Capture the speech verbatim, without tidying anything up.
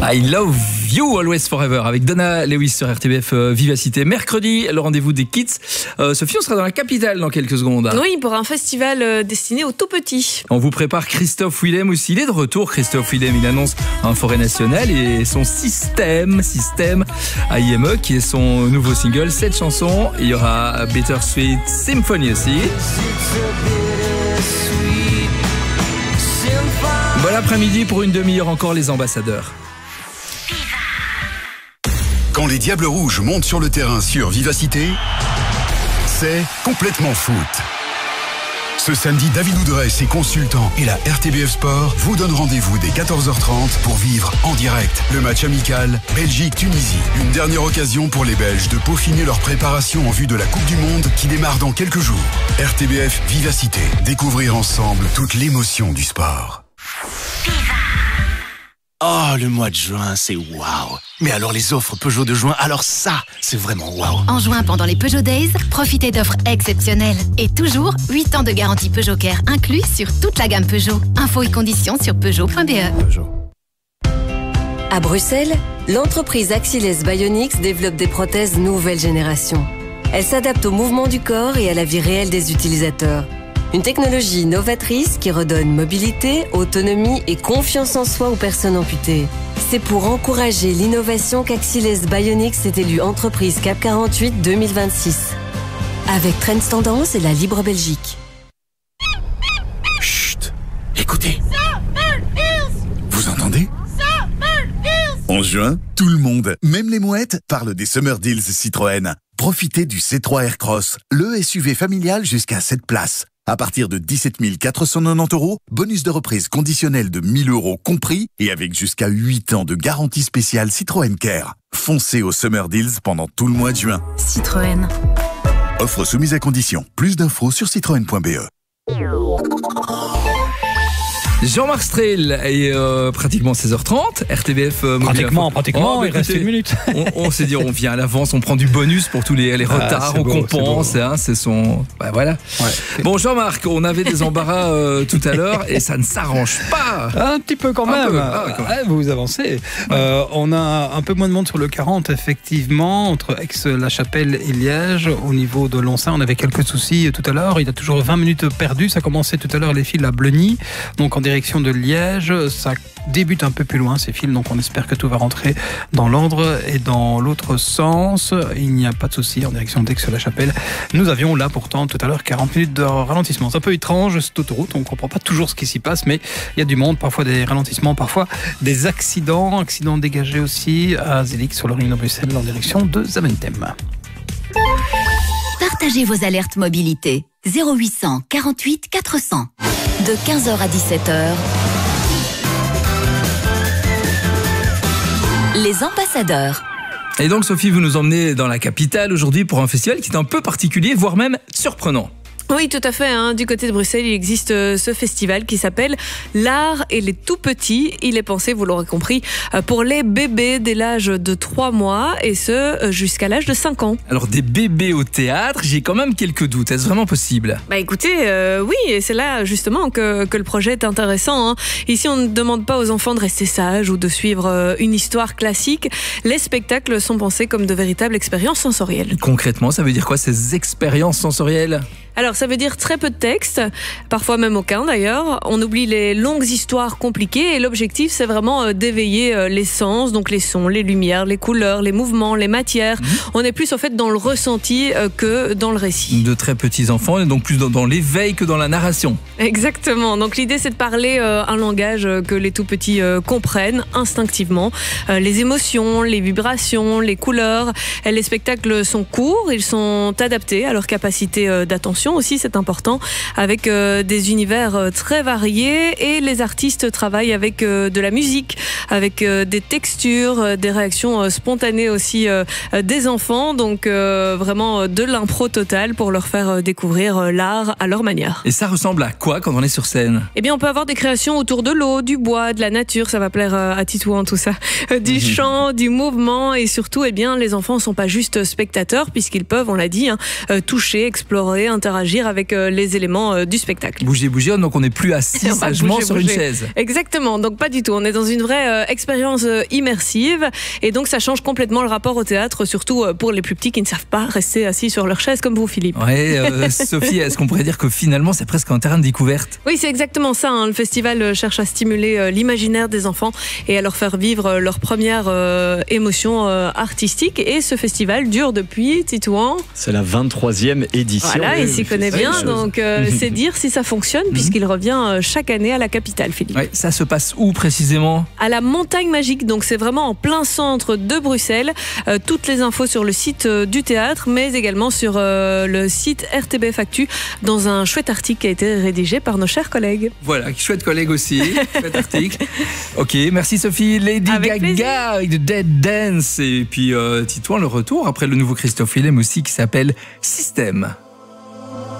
I Love You Always Forever avec Donna Lewis sur R T B F euh, Vivacité. Mercredi, le rendez-vous des kids. Euh, Sophie, on sera dans la capitale dans quelques secondes. Oui, pour un festival euh, destiné aux tout petits. On vous prépare Christophe Willem aussi. Il est de retour, Christophe Willem. Il annonce un forêt national et son système, système A I M E, qui est son nouveau single. Cette chanson, il y aura Bittersweet Symphony aussi. Bon après-midi pour une demi-heure encore, les ambassadeurs. Quand les Diables Rouges montent sur le terrain sur Vivacité, c'est complètement foot. Ce samedi, David Oudrey, ses consultants et la R T B F Sport vous donnent rendez-vous dès quatorze heures trente pour vivre en direct le match amical Belgique-Tunisie. Une dernière occasion pour les Belges de peaufiner leur préparation en vue de la Coupe du Monde qui démarre dans quelques jours. R T B F Vivacité. Découvrir ensemble toute l'émotion du sport. Oh, le mois de juin, c'est waouh. Mais alors les offres Peugeot de juin, alors ça, c'est vraiment waouh. En juin, pendant les Peugeot Days, profitez d'offres exceptionnelles. Et toujours, huit ans de garantie Peugeot Care inclus sur toute la gamme Peugeot. Infos et conditions sur peugeot point b e. Peugeot. À Bruxelles, l'entreprise Axiles Bionics développe des prothèses nouvelle génération. Elles s'adaptent au mouvement du corps et à la vie réelle des utilisateurs. Une technologie novatrice qui redonne mobilité, autonomie et confiance en soi aux personnes amputées. C'est pour encourager l'innovation qu'Axiles Bionics est élue entreprise C A C quarante-huit deux mille vingt-six. Avec Trends Tendance et la Libre Belgique. Chut, écoutez. Vous entendez? En juin, tout le monde, même les mouettes, parle des Summer Deals Citroën. Profitez du C trois Aircross, le S U V familial jusqu'à sept places. À partir de dix-sept mille quatre cent quatre-vingt-dix euros, bonus de reprise conditionnel de mille euros compris et avec jusqu'à huit ans de garantie spéciale Citroën Care. Foncez au Summer Deals pendant tout le mois de juin. Citroën. Offre soumise à condition. Plus d'infos sur citroën point b e. Jean-Marc Strehl est euh, pratiquement seize heures trente, R T B F euh, Pratiquement, pratiquement, oh, il reste une minute. On, on s'est dit, on vient à l'avance, on prend du bonus pour tous les, les retards, ah, on beau, compense, c'est, hein, c'est son... Bah, voilà. Ouais. Bon, Jean-Marc, on avait des embarras euh, tout à l'heure et ça ne s'arrange pas. Un petit peu quand un même. Peu. Ah, quand même. Ah, vous avancez. Ouais. Euh, on a un peu moins de monde sur le quarante, effectivement, entre Aix-la-Chapelle et Liège. Au niveau de Lonsin, on avait quelques soucis tout à l'heure. Il y a toujours vingt minutes perdues. Ça commençait tout à l'heure les fils à Bleuny, donc en direction de Liège. Ça débute un peu plus loin ces fils, donc on espère que tout va rentrer dans l'ordre. Et dans l'autre sens, il n'y a pas de souci en direction d'Aix-la-Chapelle. Nous avions là pourtant tout à l'heure quarante minutes de ralentissement. C'est un peu étrange cette autoroute, on ne comprend pas toujours ce qui s'y passe, mais il y a du monde, parfois des ralentissements, parfois des accidents, accidents dégagés aussi à Zélix sur le ring de Bruxelles en direction de Zaventem. Partagez vos alertes mobilité. zéro huit cent quarante-huit quatre cents. De quinze heures à dix-sept heures. Les ambassadeurs. Et donc Sophie, vous nous emmenez dans la capitale aujourd'hui pour un festival qui est un peu particulier, voire même surprenant. Oui, tout à fait. Hein. Du côté de Bruxelles, il existe euh, ce festival qui s'appelle l'art et les tout petits. Il est pensé, vous l'aurez compris, euh, pour les bébés dès l'âge de trois mois et ce, euh, jusqu'à l'âge de cinq ans. Alors, des bébés au théâtre, j'ai quand même quelques doutes. Est-ce vraiment possible? Bah écoutez, euh, oui, et c'est là justement que, que le projet est intéressant. Hein. Ici, on ne demande pas aux enfants de rester sages ou de suivre euh, une histoire classique. Les spectacles sont pensés comme de véritables expériences sensorielles. Concrètement, ça veut dire quoi ces expériences sensorielles? Alors, ça veut dire très peu de texte, parfois même aucun d'ailleurs. On oublie les longues histoires compliquées et l'objectif, c'est vraiment d'éveiller les sens, donc les sons, les lumières, les couleurs, les mouvements, les matières. Mmh. On est plus en fait dans le ressenti que dans le récit. De très petits enfants, et donc plus dans, dans l'éveil que dans la narration. Exactement. Donc l'idée, c'est de parler euh, un langage que les tout petits euh, comprennent instinctivement. Euh, les émotions, les vibrations, les couleurs. Et les spectacles sont courts, ils sont adaptés à leur capacité euh, d'attention aussi, c'est important, avec euh, des univers euh, très variés et les artistes travaillent avec euh, de la musique, avec euh, des textures, euh, des réactions euh, spontanées aussi euh, euh, des enfants, donc euh, vraiment euh, de l'impro totale pour leur faire euh, découvrir euh, l'art à leur manière. Et ça ressemble à quoi quand on est sur scène? Eh bien, on peut avoir des créations autour de l'eau, du bois, de la nature, ça va plaire euh, à Titouan tout ça, euh, du mmh. chant, du mouvement et surtout, eh bien, les enfants ne sont pas juste spectateurs puisqu'ils peuvent, on l'a dit, hein, euh, toucher, explorer, interagir interagir avec euh, les éléments euh, du spectacle. Bouger, bouger, donc on n'est plus assis On va sagement bouger, sur bouger. une chaise. Exactement, donc pas du tout. On est dans une vraie euh, expérience euh, immersive et donc ça change complètement le rapport au théâtre, surtout euh, pour les plus petits qui ne savent pas rester assis sur leur chaise comme vous, Philippe. Ouais, euh, Sophie, est-ce qu'on pourrait dire que finalement c'est presque un terrain de découverte? Oui, c'est exactement ça. Hein. Le festival cherche à stimuler euh, l'imaginaire des enfants et à leur faire vivre euh, leur première euh, émotion euh, artistique. Et ce festival dure depuis, Titouan. C'est la vingt-troisième édition. Voilà, il s'y connaît bien, donc euh, c'est dire si ça fonctionne, puisqu'il revient euh, chaque année à la capitale, Philippe. Ouais, ça se passe où précisément? À la Montagne Magique, donc c'est vraiment en plein centre de Bruxelles. Euh, toutes les infos sur le site euh, du théâtre, mais également sur euh, le site R T B F Actu, dans un chouette article qui a été rédigé par nos chers collègues. Voilà, chouette collègue aussi, chouette article. Ok, merci Sophie. Lady Avec Gaga plaisir. avec The Dead Dance et puis euh, Titouan le retour après le nouveau Christophe Willem aussi qui s'appelle Système.